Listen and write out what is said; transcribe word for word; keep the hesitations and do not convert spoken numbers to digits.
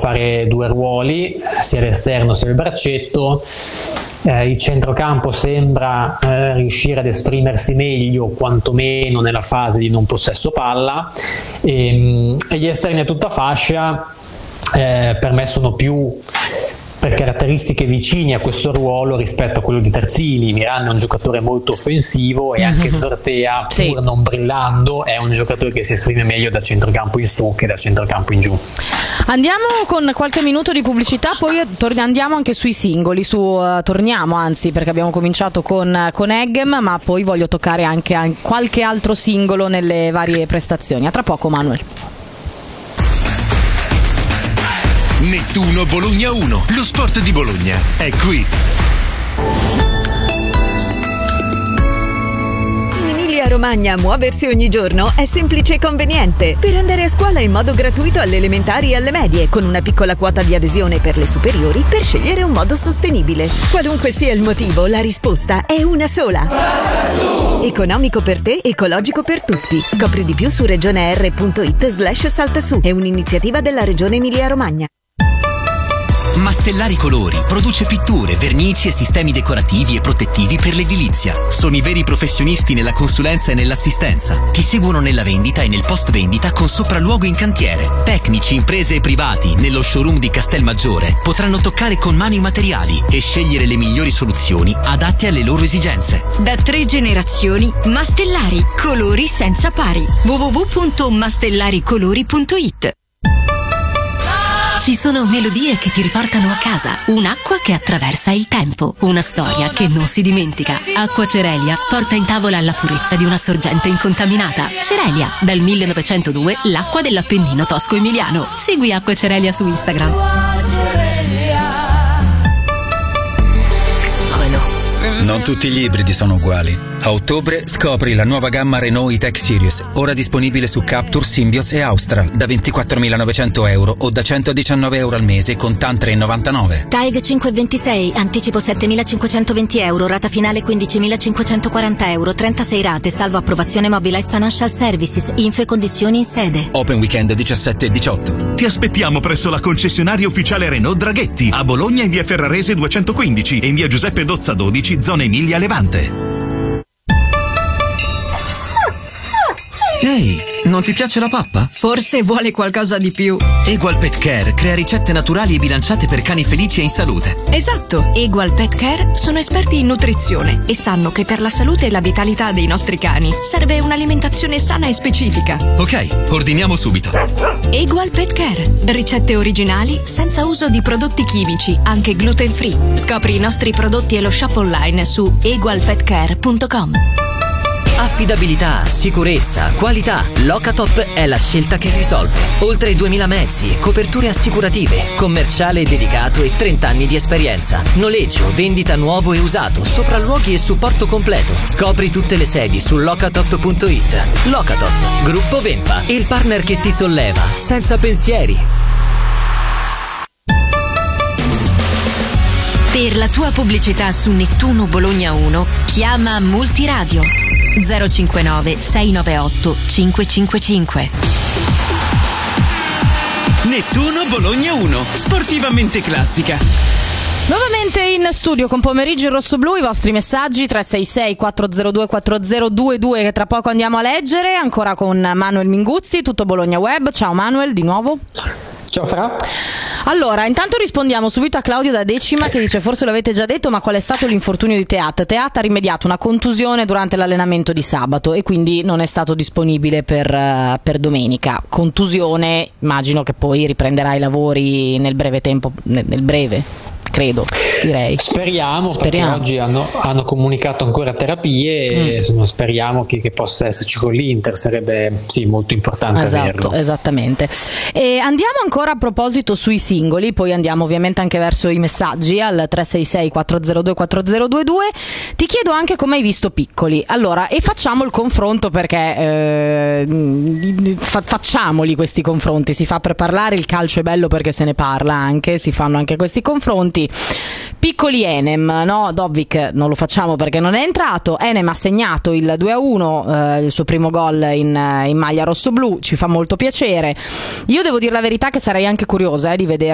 fare due ruoli, sia l'esterno sia il braccetto. Eh, il centrocampo sembra eh, riuscire ad esprimersi meglio, quantomeno nella fase di non possesso palla, e, e gli esterni a tutta fascia eh, per me sono più per caratteristiche vicini a questo ruolo rispetto a quello di Terzini. Miranda è un giocatore molto offensivo e anche Zortea, pur sì. non brillando, è un giocatore che si esprime meglio da centrocampo in su che da centrocampo in giù. Andiamo con qualche minuto di pubblicità, poi tor- andiamo anche sui singoli, su, uh, torniamo anzi, perché abbiamo cominciato con, con Eggem, ma poi voglio toccare anche, anche qualche altro singolo nelle varie prestazioni. A tra poco, Manuel. Nettuno Bologna uno, lo sport di Bologna è qui. In Emilia-Romagna muoversi ogni giorno è semplice e conveniente. Per andare a scuola in modo gratuito alle elementari e alle medie, con una piccola quota di adesione per le superiori, per scegliere un modo sostenibile. Qualunque sia il motivo, la risposta è una sola. Economico per te, ecologico per tutti. Scopri di più su regioneer.it slash saltasu. È un'iniziativa della Regione Emilia-Romagna. Mastellari Colori produce pitture, vernici e sistemi decorativi e protettivi per l'edilizia. Sono i veri professionisti nella consulenza e nell'assistenza. Ti seguono nella vendita e nel post vendita con sopralluogo in cantiere. Tecnici, imprese e privati nello showroom di Castelmaggiore potranno toccare con mano i materiali e scegliere le migliori soluzioni adatte alle loro esigenze. Da tre generazioni, Mastellari Colori senza pari. w w w punto mastellaricolori punto i t. Ci sono melodie che ti riportano a casa, un'acqua che attraversa il tempo, una storia che non si dimentica. Acqua Cerelia porta in tavola la purezza di una sorgente incontaminata. Cerelia, dal millenovecentodue l'acqua dell'Appennino tosco-emiliano. Segui Acqua Cerelia su Instagram. Non tutti gli ibridi sono uguali. A ottobre scopri la nuova gamma Renault E-Tech Series, ora disponibile su Captur, Symbioz e Austral, da ventiquattromilanovecento euro o da centodiciannove euro al mese con TAN tre virgola novantanove. TAEG cinque virgola ventisei, anticipo settemilacinquecentoventi euro, rata finale quindicimilacinquecentoquaranta euro, trentasei rate, salvo approvazione Mobilize Financial Services, info e condizioni in sede. Open weekend diciassette e diciotto. Ti aspettiamo presso la concessionaria ufficiale Renault Draghetti, a Bologna in via Ferrarese duecentoquindici e in via Giuseppe Dozza dodici, zona Emilia Levante. Ehi, non ti piace la pappa? Forse vuole qualcosa di più. Egual Pet Care crea ricette naturali e bilanciate per cani felici e in salute. Esatto, Egual Pet Care sono esperti in nutrizione e sanno che per la salute e la vitalità dei nostri cani serve un'alimentazione sana e specifica. Ok, ordiniamo subito. Egual Pet Care, ricette originali senza uso di prodotti chimici, anche gluten free. Scopri i nostri prodotti e lo shop online su egual pet care punto com. Affidabilità, sicurezza, qualità. Locatop è la scelta che risolve. Oltre duemila mezzi, coperture assicurative, commerciale dedicato e trenta anni di esperienza. Noleggio, vendita nuovo e usato, sopralluoghi e supporto completo. Scopri tutte le sedi su locatop punto i t. Locatop, Gruppo Vempa, il partner che ti solleva, senza pensieri. Per la tua pubblicità su Nettuno Bologna uno, chiama Multiradio zero cinquantanove sei nove otto cinque cinque cinque. Nettuno Bologna uno, sportivamente classica. Nuovamente in studio con Pomeriggio in Rossoblu, i vostri messaggi tre sei sei quattro zero due quattro zero due due che tra poco andiamo a leggere, ancora con Manuel Minguzzi, Tutto Bologna Web. Ciao Manuel, di nuovo. Ciao Fra. Allora, intanto rispondiamo subito a Claudio da Decima che dice: forse l'avete già detto, ma qual è stato l'infortunio di Teat? Teat ha rimediato una contusione durante l'allenamento di sabato e quindi non è stato disponibile per, uh, per domenica. Contusione, immagino che poi riprenderà i lavori nel breve tempo, nel, nel breve. Credo, direi. Speriamo, speriamo. Perché oggi hanno, hanno comunicato ancora terapie e mm. insomma, speriamo che, che possa esserci con l'Inter, sarebbe sì, molto importante esatto, averlo. Esattamente. E andiamo ancora a proposito sui singoli, poi andiamo ovviamente anche verso i messaggi al tre sei sei quattro zero due quattro zero due due. Ti chiedo anche come hai visto Piccoli. Allora, e facciamo il confronto perché eh, fa, facciamoli questi confronti, si fa per parlare, il calcio è bello perché se ne parla anche, si fanno anche questi confronti. Piccoli Enem, no? Dovic non lo facciamo perché non è entrato. Enem ha segnato il due a uno, eh, il suo primo gol in, in maglia rossoblu, ci fa molto piacere. Io devo dire la verità che sarei anche curiosa eh, di vedere